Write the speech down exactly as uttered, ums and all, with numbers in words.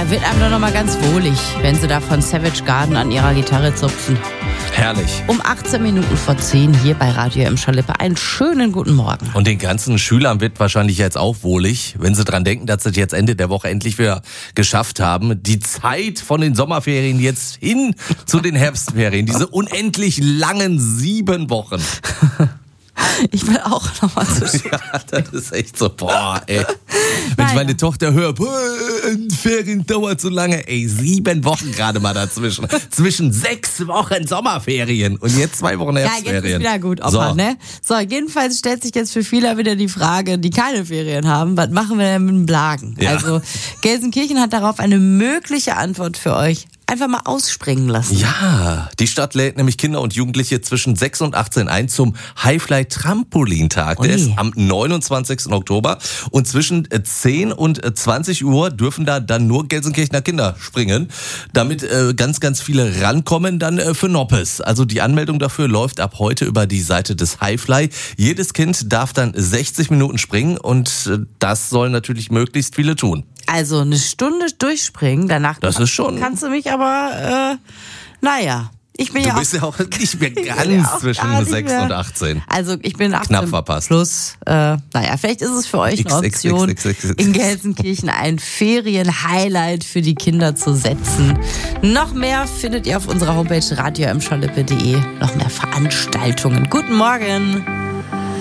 da wird einem doch noch mal ganz wohlig, wenn sie da von Savage Garden an ihrer Gitarre zupfen. Herrlich. Um achtzehn Minuten vor zehn hier bei Radio Emscher-Lippe. Einen schönen guten Morgen. Und den ganzen Schülern wird wahrscheinlich jetzt auch wohlig, wenn sie dran denken, dass sie es jetzt Ende der Woche endlich wieder geschafft haben. Die Zeit von den Sommerferien jetzt hin zu den Herbstferien. Diese unendlich langen sieben Wochen. Ich will auch noch mal so schön. Ja, das ist echt so, boah, ey. Wenn ich meine Tochter höre, boah, Ferien dauert so lange, ey, sieben Wochen gerade mal dazwischen. Zwischen sechs Wochen Sommerferien und jetzt zwei Wochen Herbstferien. Ja, jetzt ist wieder gut, Opa, so. ne? So, jedenfalls stellt sich jetzt für viele wieder die Frage, die keine Ferien haben, was machen wir denn mit dem Blagen? Ja. Also, Gelsenkirchen hat darauf eine mögliche Antwort für euch. Einfach mal ausspringen lassen. Ja, die Stadt lädt nämlich Kinder und Jugendliche zwischen sechs und achtzehn ein zum Highfly Trampolintag. Der Ui. ist am neunundzwanzigsten Oktober und zwischen zehn und zwanzig Uhr dürfen da dann nur Gelsenkirchener Kinder springen, damit äh, ganz, ganz viele rankommen dann äh, für Noppes. Also die Anmeldung dafür läuft ab heute über die Seite des Highfly. Jedes Kind darf dann sechzig Minuten springen und äh, das sollen natürlich möglichst viele tun. Also eine Stunde durchspringen, danach Das ist schon- kannst du mich aber, äh, naja, ich bin Du ja bist ja auch nicht mehr bin ja ganz auch zwischen gar nicht sechs mehr. und achtzehn. Also ich bin achtzehn Knapp verpasst. plus, äh, naja, vielleicht ist es für euch eine X, X, Option, X, X, X. in Gelsenkirchen ein Ferien-Highlight für die Kinder zu setzen. Noch mehr findet ihr auf unserer Homepage radio emscher lippe punkt de, noch mehr Veranstaltungen. Guten Morgen!